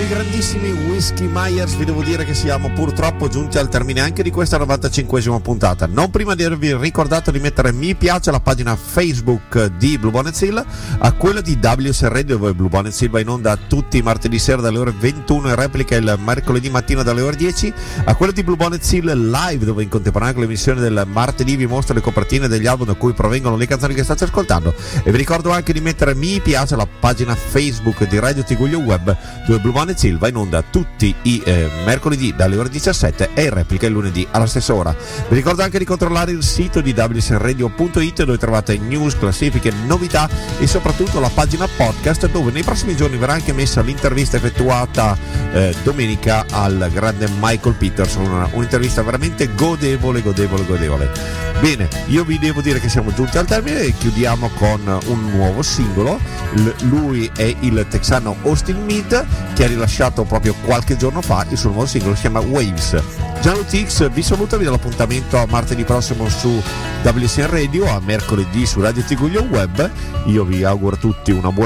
i grandissimi Whiskey Myers, vi devo dire che siamo purtroppo giunti al termine anche di questa 95esima puntata. Non prima di avervi ricordato di mettere mi piace alla pagina Facebook di Blue Bonnet Hill, a quella di WSR Radio, dove Blue Bonnet Hill va in onda tutti i martedì sera dalle ore 21 e replica il mercoledì mattina dalle ore 10, a quella di Blue Bonnet Hill Live, dove in contemporanea con l'emissione del martedì vi mostro le copertine degli album da cui provengono le canzoni che state ascoltando. E vi ricordo anche di mettere mi piace alla pagina Facebook di Radio Tiguglio Web, dove Blue Bonnet Hill va in onda tutti i mercoledì dalle ore 17 e replica il lunedì alla stessa ora. Vi ricordo anche di controllare il sito di wsradio.it, dove trovate news, classifiche, novità e soprattutto la pagina podcast, dove nei prossimi giorni verrà anche messa l'intervista effettuata domenica al grande Michael Peterson, un'intervista veramente godevole. Bene, io vi devo dire che siamo giunti al termine e chiudiamo con un nuovo singolo. Lui è il texano Austin Mead, che ha rilasciato proprio qualche giorno fa il suo nuovo singolo, si chiama Waves. Gianluigi X vi saluta, vi do l'appuntamento a martedì prossimo su WSR Radio, a mercoledì su Radio Tiguglio Web. Io vi auguro a tutti una buona